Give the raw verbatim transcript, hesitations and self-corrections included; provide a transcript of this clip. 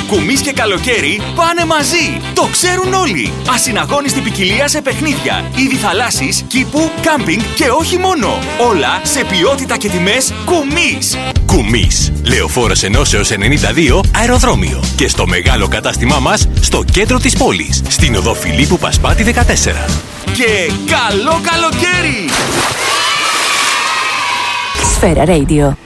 Κουμής και καλοκαίρι πάνε μαζί. Το ξέρουν όλοι. Ασυναγώνιστη ποικιλία σε παιχνίδια, είδη θαλάσσης, κήπου, κάμπινγκ και όχι μόνο. Όλα σε ποιότητα και τιμές Κουμής. Κουμής. Λεωφόρος Ενώσεως ενενήντα δύο αεροδρόμιο. Και στο μεγάλο κατάστημά μας στο κέντρο της πόλης. Στην οδό Φιλίππου Πασπάτη δεκατέσσερα. Και καλό καλοκαίρι! Σφαίρα Radio.